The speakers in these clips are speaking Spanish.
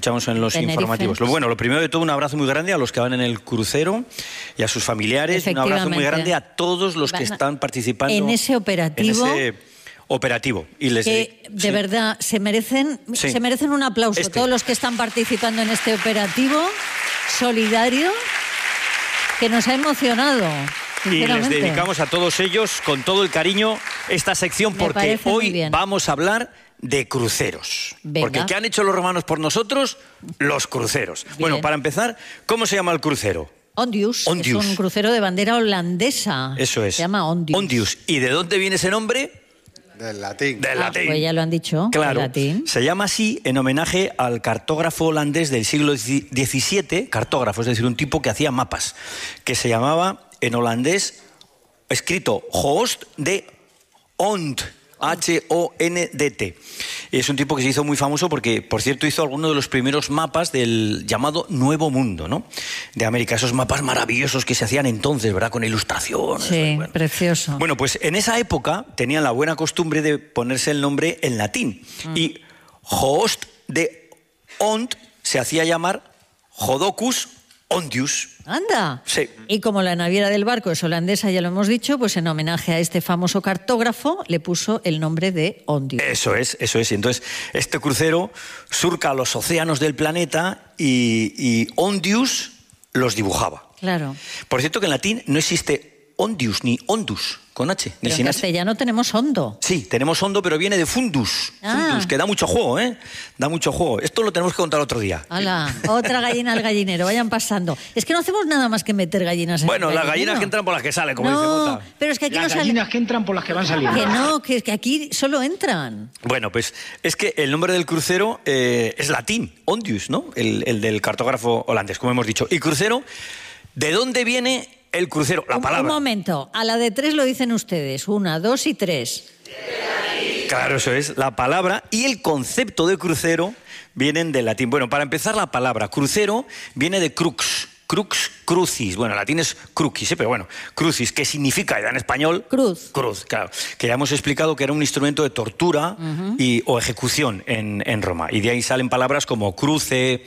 escuchamos en los informativos. Lo primero de todo, un abrazo muy grande a los que van en el crucero y a sus familiares. Un abrazo muy grande a todos los que están participando en ese operativo. Y les de verdad, se merecen un aplauso. Todos los que están participando en este operativo solidario que nos ha emocionado. Y les dedicamos a todos ellos, con todo el cariño, esta sección, porque hoy vamos a hablar de cruceros. Venga. Porque ¿qué han hecho los romanos por nosotros? Los cruceros. Bien. Bueno, para empezar, ¿cómo se llama el crucero? Ondius. Es un crucero de bandera holandesa. Eso es. Se llama Ondius. Ondius. ¿Y de dónde viene ese nombre? Del latín. Del latín. Pues ya lo han dicho. Claro. Latín. Se llama así en homenaje al cartógrafo holandés del siglo XVII, cartógrafo, es decir, un tipo que hacía mapas, que se llamaba en holandés, escrito Joost de Hondt, H-O-N-D-T. Es un tipo que se hizo muy famoso porque, por cierto, hizo algunos de los primeros mapas del llamado Nuevo Mundo, ¿no? De América, esos mapas maravillosos que se hacían entonces, ¿verdad? Con ilustraciones. Sí, bueno. Precioso. Bueno, pues en esa época tenían la buena costumbre de ponerse el nombre en latín. Y Joost de Hondt se hacía llamar Jodocus Ondius. Anda. Sí. Y como la naviera del barco es holandesa, ya lo hemos dicho, pues en homenaje a este famoso cartógrafo le puso el nombre de Ondius. Eso es. Y entonces este crucero surca los océanos del planeta y Ondius los dibujaba. Claro. Por cierto que en latín no existe Ondius ni Ondus con H. Pero en castellano tenemos hondo. Sí, tenemos hondo, pero viene de fundus. Fundus, que da mucho juego, ¿eh? Da mucho juego. Esto lo tenemos que contar otro día. ¡Hala! Otra gallina al gallinero, vayan pasando. Es que no hacemos nada más que meter gallinas en el gallinero. Las gallinas que entran por las que salen, como dice Mota. Pero es que aquí las gallinas que entran por las que van saliendo. Que no, que aquí solo entran. Bueno, pues es que el nombre del crucero es latín, Ondius, ¿no? El del cartógrafo holandés, como hemos dicho. Y crucero, ¿de dónde viene el crucero? La palabra. Un momento, a la de 3 lo dicen ustedes. 1, 2 y 3. Claro, eso es. La palabra y el concepto de crucero vienen del latín. Bueno, para empezar, la palabra crucero viene de crux. Crux, crucis. Bueno, en latín es crucis, pero bueno, crucis, ¿qué significa en español? Cruz. Cruz, claro. Que ya hemos explicado que era un instrumento de tortura o ejecución en Roma. Y de ahí salen palabras como cruce,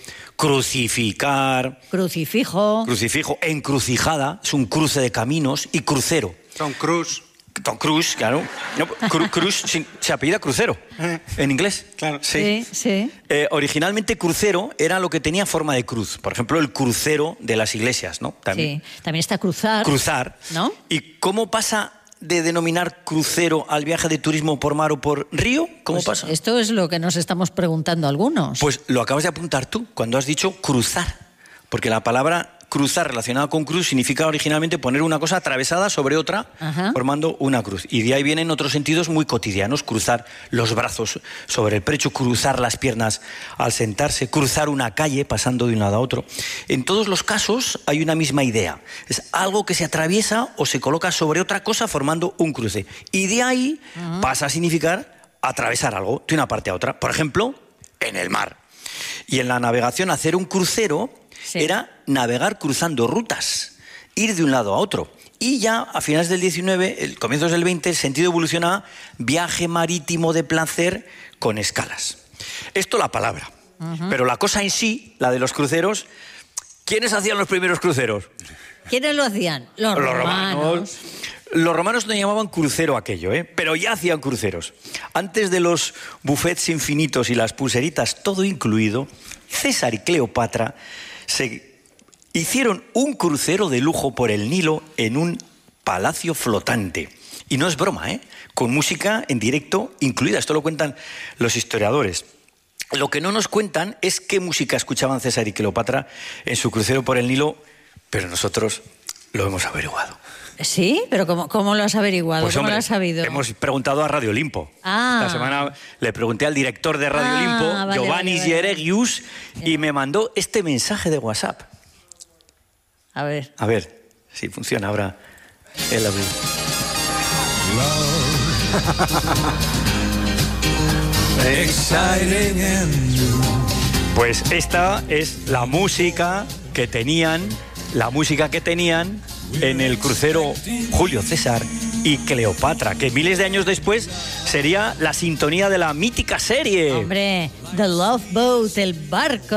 crucificar. Crucifijo. Crucifijo, encrucijada, es un cruce de caminos, y crucero. Tom Cruise. Tom Cruise, claro. No, Cruise se apellida Crucero, en inglés. Claro. Sí. Originalmente crucero era lo que tenía forma de cruz. Por ejemplo, el crucero de las iglesias, ¿no? También está cruzar. Cruzar. ¿No? ¿Y cómo pasa de denominar crucero al viaje de turismo por mar o por río? ¿Cómo pasa? Esto es lo que nos estamos preguntando algunos. Pues lo acabas de apuntar tú, cuando has dicho cruzar. Porque la palabra cruzar relacionada con cruz significa originalmente poner una cosa atravesada sobre otra, formando una cruz. Y de ahí vienen otros sentidos muy cotidianos: cruzar los brazos sobre el pecho, cruzar las piernas al sentarse, cruzar una calle pasando de un lado a otro. En todos los casos hay una misma idea. Es algo que se atraviesa o se coloca sobre otra cosa formando un cruce. Y de ahí pasa a significar atravesar algo de una parte a otra. Por ejemplo, en el mar. Y en la navegación, hacer un crucero era navegar cruzando rutas, ir de un lado a otro. Y ya a finales del 19, comienzos del 20, el sentido evoluciona a viaje marítimo de placer con escalas. Esto la palabra. Pero la cosa en sí, la de los cruceros, ¿quiénes hacían los primeros cruceros? ¿Quiénes lo hacían? Los romanos. Los romanos no llamaban crucero aquello, pero ya hacían cruceros. Antes de los buffets infinitos y las pulseritas, todo incluido, César y Cleopatra se hicieron un crucero de lujo por el Nilo en un palacio flotante. Y no es broma, con música en directo incluida. Esto lo cuentan los historiadores. Lo que no nos cuentan es qué música escuchaban César y Cleopatra en su crucero por el Nilo, pero nosotros lo hemos averiguado. ¿Sí? ¿Pero cómo lo has averiguado? Pues, ¿Cómo hombre, lo has sabido? Hemos preguntado a Radio Olimpo. Esta semana le pregunté al director de Radio Olimpo, Giovanni Gieregius, y me mandó este mensaje de WhatsApp. A ver. A ver si funciona ahora el abril. Pues esta es la música que tenían en el crucero Julio César y Cleopatra, que miles de años después sería la sintonía de la mítica serie. Hombre, The Love Boat, el barco